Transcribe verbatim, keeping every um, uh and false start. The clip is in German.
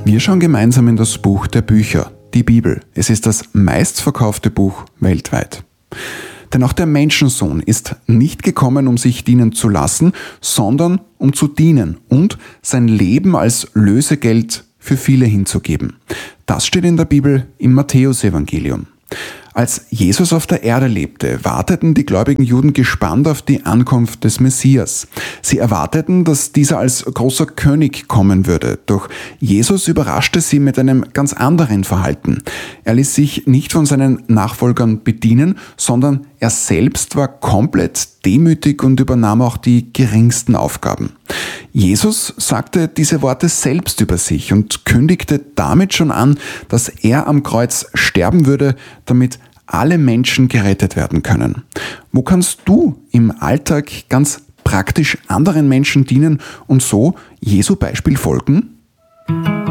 Wir schauen gemeinsam in das Buch der Bücher, die Bibel. Es ist das meistverkaufte Buch weltweit. Denn auch der Menschensohn ist nicht gekommen, um sich dienen zu lassen, sondern um zu dienen und sein Leben als Lösegeld für viele hinzugeben. Das steht in der Bibel im Matthäusevangelium. Als Jesus auf der Erde lebte, warteten die gläubigen Juden gespannt auf die Ankunft des Messias. Sie erwarteten, dass dieser als großer König kommen würde. Doch Jesus überraschte sie mit einem ganz anderen Verhalten. Er ließ sich nicht von seinen Nachfolgern bedienen, sondern er selbst war komplett demütig und übernahm auch die geringsten Aufgaben. Jesus sagte diese Worte selbst über sich und kündigte damit schon an, dass er am Kreuz sterben würde, damit alle Menschen gerettet werden können. Wo kannst du im Alltag ganz praktisch anderen Menschen dienen und so Jesu Beispiel folgen?